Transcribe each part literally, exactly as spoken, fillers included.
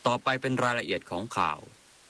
ต่อไปเป็นรายละเอียดของข่าว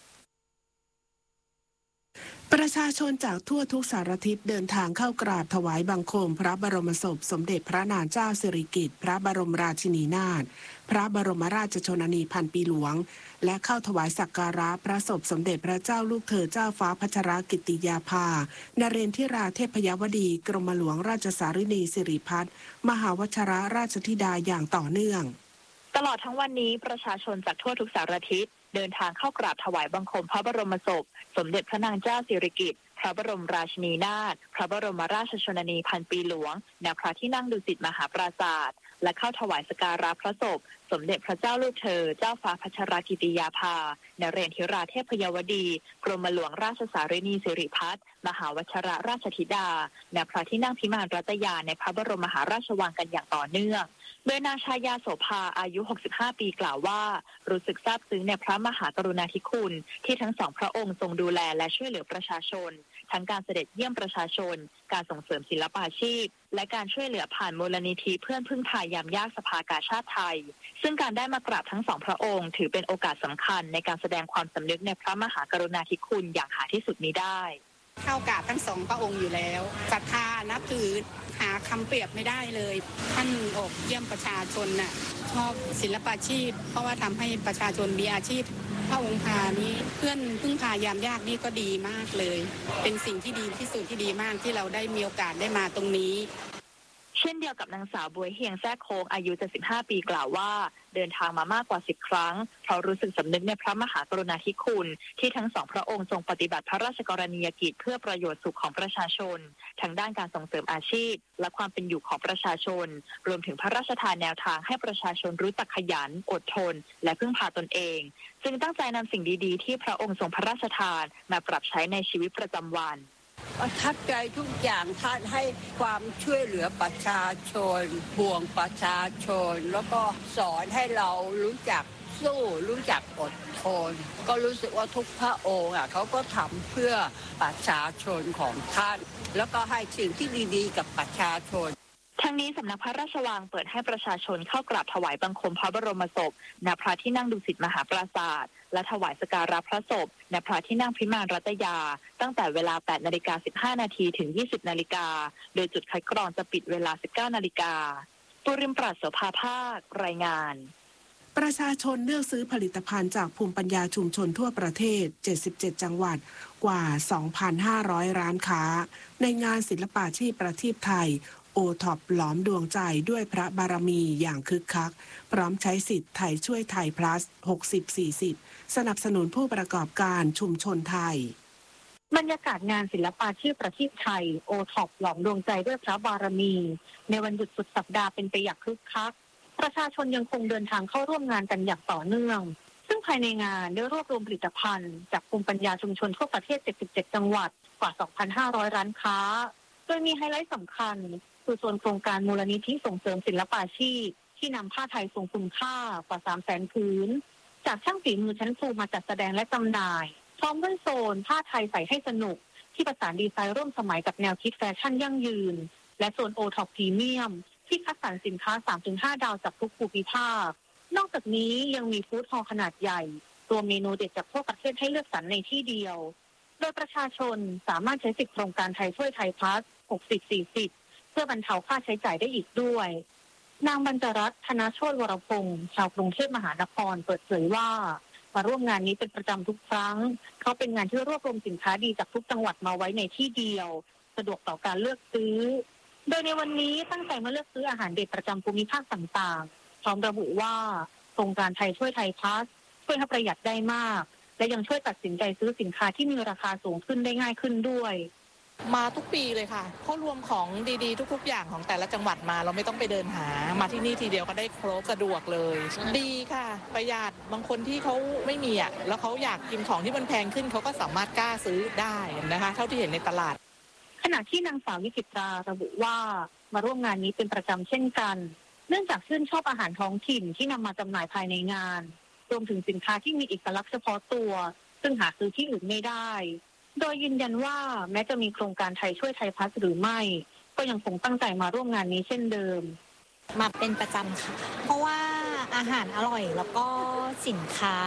ประชาชนจากทั่วทุกสารทิศเดินทางเข้ากราบถวายบังคมพระบรมศพสมเด็จพระนางเจ้าสิริกิติ์พระบรมราชินีนาถพระบรมราชชนนีพันปีหลวงและเข้าถวายสักการะพระศพสมเด็จพระเจ้าลูกเธอเจ้าฟ้าพัชรกิติยาภานเรนทิราเทพยวดีกรมหลวงราชสารินีสิริพัฒน์มหาวชิรราชธิดาอย่างต่อเนื่องตลอดทั้งวันนี้ประชาชนจากทั่วทุกสารทิศเดินทางเข้ากราบถวายบังคมพระบรมศพสมเด็จพระนางเจ้าสิริกิติ์พระบรมราชินีนาถพระบรมราชชนนีพันปีหลวงณพระที่นั่งดุสิตมหาปราสาทและเข้าถวายสักการะพระศพสมเด็จพระเจ้าลูกเธอเจ้าฟ้าพัชรกิติยาภานเรนทิราเทพยวดีกรมหลวงราชสารินีสิริพัฒน์มหาวชิรราชธิดาณพระที่นั่งพิมานรัตยาในพระบรมมหาราชวังกันอย่างต่อเนื่องโดยนางชายาโสภาอายุหกสิบห้าปีกล่าวว่ารู้สึกซาบซึ้งในพระมหากรุณาธิคุณที่ทั้งสองพระองค์ทรงดูแลและช่วยเหลือประชาชนทั้งการเสด็จเยี่ยมประชาชนการส่งเสริมศิลปาชีพและการช่วยเหลือผ่านมูลนิธิเพื่อนพึ่งพายามยากสภากาชาติไทยซึ่งการได้มากราบทั้งสองพระองค์ถือเป็นโอกาสสำคัญในการแสดงความสำนึกในพระมหากรุณาธิคุณอย่างหาที่สุดมิได้เข้ากราบทั้งสองพระองค์อยู่แล้วศรัทธานับถือหาคำเปรียบไม่ได้เลยท่านออกเยี่ยมประชาชนน่ะชอบศิลปาชีพเพราะว่าทำให้ประชาชนมีอาชีพพระองค์พานี้เพื่อนพึ่งพายามยากนี่ก็ดีมากเลยเป็นสิ่งที่ดีที่สุดที่ดีมากที่เราได้มีโอกาสได้มาตรงนี้เช่นเดียวกับนางสาวบัวเฮียงแซ่โค้งอายุเจ็ดสิบห้าปีกล่าวว่าเดินทางมามากกว่าสิบครั้งเพราะรู้สึกสำนึกในพระมหากรุณาธิคุณที่ทั้งสองพระองค์ทรงปฏิบัติพระราชกรณียกิจเพื่อประโยชน์สุขของประชาชนทั้งด้านการส่งเสริมอาชีพและความเป็นอยู่ของประชาชนรวมถึงพระราชทานแนวทางให้ประชาชนรู้จักขยันอดทนและพึ่งพาตนเองจึงตั้งใจนำสิ่งดีๆที่พระองค์ทรงพระราชทานมาปรับใช้ในชีวิตประจำวันประทับใจทุกอย่างท่านให้ความช่วยเหลือประชาชนห่วงประชาชนแล้วก็สอนให้เรารู้จักสู้รู้จักอดทนก็รู้สึกว่าทุกพระองค์อ่ะเขาก็ทำเพื่อประชาชนของท่านแล้วก็ให้สิ่งที่ดีๆกับประชาชนทั้งนี้สำนักพระราชวังเปิดให้ประชาชนเข้ากราบถวายบังคมพระบรมศพณพระที่นั่งดุสิตมหาปราสาทและถวายสักการะพระศพณพระที่นั่งพิมานรัตยาตั้งแต่เวลา แปดนาฬิกาสิบห้านาทีถึง ยี่สิบนาฬิกาโดยจุดคัดกรองจะปิดเวลา สิบเก้านาฬิกาปุริมปราศโสภาภาครายงานประชาชนเลือกซื้อผลิตภัณฑ์จากภูมิปัญญาชุมชนทั่วประเทศเจ็ดสิบเจ็ดจังหวัดกว่า สองพันห้าร้อย ร้านค้าในงานศิลปาชีพประทีปไทยโอท็อปหลอมดวงใจด้วยพระบารมีอย่างคึกคักพร้อมใช้สิทธิ์ไทยช่วยไทย plus หกสิบ สี่สิบสนับสนุนผู้ประกอบการชุมชนไทยบรรยากาศงานศิลปาชีพประทีปไทยโอท็อปหลอมดวงใจด้วยพระบารมีในวันหยุดสุดสัปดาห์เป็นไปอย่างคึกคักประชาชนยังคงเดินทางเข้าร่วมงานกันอย่างต่อเนื่องซึ่งภายในงานได้รวบรวมผลิตภัณฑ์จากภูมิปัญญาชุมชนทั่วประเทศเจ็ดสิบเจ็ดจังหวัดกว่า สองพันห้าร้อย ร้านค้าโดยมีไฮไลท์สำคัญคือส่วนโครงการมูลนิธิส่งเสริมศิลปาชีพที่นำผ้าไทยทรงคุณค่ากว่า สามแสน ผืนจากช่างฝีมือชั้นสูงมาจัดแสดงและจำหน่ายพร้อมด้วยโซนผ้าไทยใส่ให้สนุกที่ประสานดีไซน์ร่วมสมัยกับแนวคิดแฟชั่นยั่งยืนและโซนโอท็อปพรีเมียมที่คัดสรรสินค้า สามถึงห้า ดาวจากทุกภูมิภาคนอกจากนี้ยังมีฟู้ดฮอลล์ขนาดใหญ่รวมเมนูเด็ดจากทั่วประเทศให้เลือกสรรในที่เดียวโดยประชาชนสามารถใช้สิทธิโครงการไทยช่วยไทยพลัสหกสิบ สี่สิบเพื่อบรรเทาค่าใช้จ่ายได้อีกด้วยนางบรรจรัตน์ธนโชติวรพงศ์ชาวกรุงเทพมหานครเปิดเผยว่ามาร่วมงานนี้เป็นประจำทุกครั้งเขาเป็นงานที่รวบรวมสินค้าดีจากทุกจังหวัดมาไว้ในที่เดียวสะดวกต่อการเลือกซื้อโดยในวันนี้ตั้งใจมาเลือกซื้ออาหารเด็ดประจำภูมิภาคต่างๆพร้อมระบุว่าโครงการไทยช่วยไทยพลัสช่วยให้ประหยัดได้มากและยังช่วยตัดสินใจซื้อสินค้าที่มีราคาสูงขึ้นได้ง่ายขึ้นด้วยมาทุกปีเลยค่ะเขารวมของดีๆทุกๆอย่างของแต่ละจังหวัดมาเราไม่ต้องไปเดินหามาที่นี่ทีเดียวก็ได้ครบสะดวกเลยดีค่ะประหยัดบางคนที่เขาไม่มีอ่ะแล้วเขาอยากกินของที่มันแพงขึ้นเขาก็สามารถกล้าซื้อได้นะคะเท่าที่เห็นในตลาดขณะที่นางสาววิจิตราระบุว่ามาร่วมงานนี้เป็นประจำเช่นกันเนื่องจากชื่นชอบอาหารท้องถิ่นที่นำมาจำหน่ายภายในงานรวมถึงสินค้าที่มีเอกลักษณ์เฉพาะตัวซึ่งหาซื้อที่อื่นไม่ได้โดยยืนยันว่าแม้จะมีโครงการไทยช่วยไทยพลัสหรือไม่ก็ยังคงตั้งใจมาร่วมงานนี้เช่นเดิมมาเป็นประจำค่ะเพราะว่าอาหารอร่อยแล้วก็สินค้า